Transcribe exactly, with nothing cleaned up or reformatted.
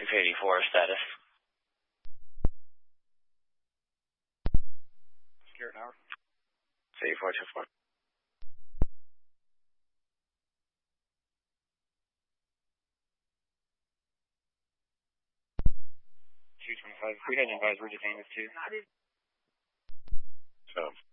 eighty-four status. Garrett Howard. eighty-four two four. two twenty-five. We had an advisory detain this too. So.